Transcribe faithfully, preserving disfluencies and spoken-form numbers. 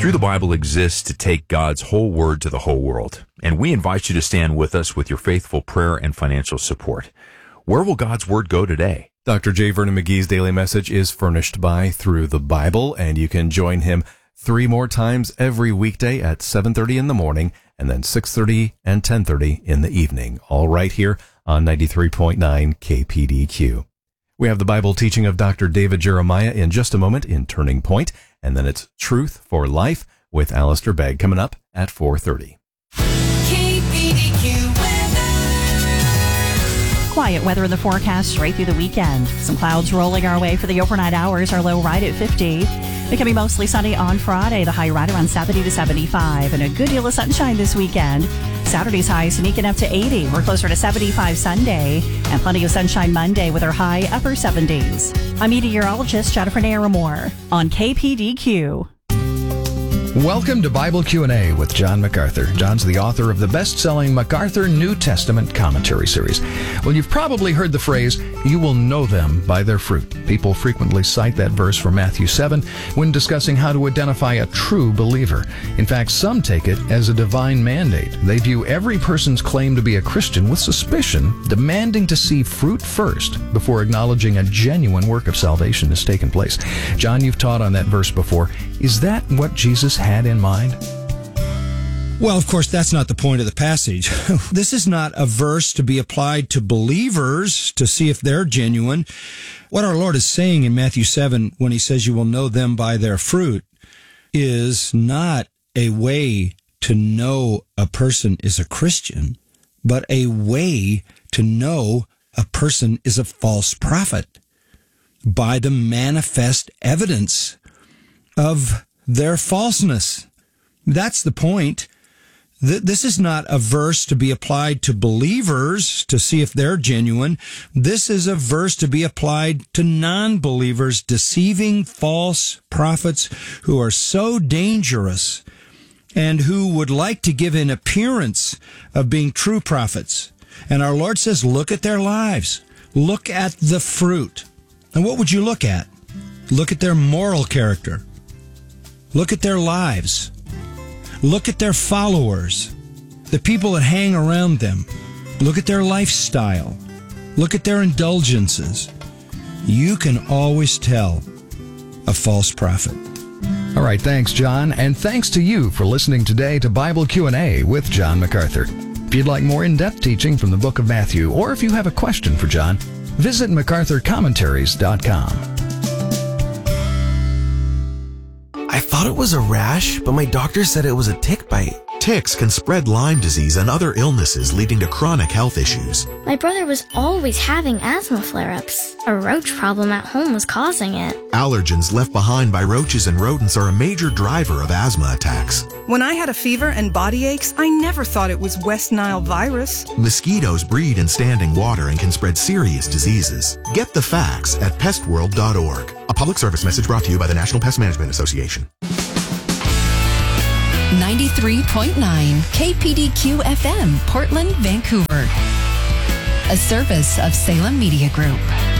Through the Bible exists to take God's whole word to the whole world, and we invite you to stand with us with your faithful prayer and financial support. Where will God's word go today? Doctor J. Vernon McGee's daily message is furnished by Through the Bible, and you can join him three more times every weekday at seven thirty in the morning and then six thirty and ten thirty in the evening, all right here on ninety-three point nine K P D Q. We have the Bible teaching of Doctor David Jeremiah in just a moment in Turning Point, and then it's Truth for Life with Alistair Begg coming up at four thirty. K P D Q weather. Quiet weather in the forecast straight through the weekend. Some clouds rolling our way for the overnight hours. Our low right at fifty. Becoming mostly sunny on Friday. The high right around seventy to seventy-five. And a good deal of sunshine this weekend. Saturday's high sneaking up to eighty. We're closer to seventy-five Sunday. And plenty of sunshine Monday with our high upper seventies. I'm meteorologist Jennifer Naramore on K P D Q. Welcome to Bible Q and A with John MacArthur. John's the author of the best-selling MacArthur New Testament Commentary Series. Well, you've probably heard the phrase, "You will know them by their fruit." People frequently cite that verse from Matthew seven when discussing how to identify a true believer. In fact, some take it as a divine mandate. They view every person's claim to be a Christian with suspicion, demanding to see fruit first before acknowledging a genuine work of salvation has taken place. John, you've taught on that verse before. Is that what Jesus had in mind? Well, of course, that's not the point of the passage. This is not a verse to be applied to believers to see if they're genuine. What our Lord is saying in Matthew seven when he says you will know them by their fruit is not a way to know a person is a Christian, but a way to know a person is a false prophet by the manifest evidence of their falseness. That's the point. This is not a verse to be applied to believers to see if they're genuine. This is a verse to be applied to non-believers, deceiving false prophets who are so dangerous and who would like to give an appearance of being true prophets. And our Lord says, look at their lives. Look at the fruit. And what would you look at? Look at their moral character. Look at their lives. Look at their followers, the people that hang around them. Look at their lifestyle. Look at their indulgences. You can always tell a false prophet. All right, thanks, John, and thanks to you for listening today to Bible Q and A with John MacArthur. If you'd like more in-depth teaching from the book of Matthew, or if you have a question for John, visit macarthur commentaries dot com. I thought it was a rash, but my doctor said it was a tick bite. Ticks can spread Lyme disease and other illnesses leading to chronic health issues. My brother was always having asthma flare-ups. A roach problem at home was causing it. Allergens left behind by roaches and rodents are a major driver of asthma attacks. When I had a fever and body aches, I never thought it was West Nile virus. Mosquitoes breed in standing water and can spread serious diseases. Get the facts at pest world dot org. A public service message brought to you by the National Pest Management Association. ninety-three point nine K P D Q F M, Portland, Vancouver. A service of Salem Media Group.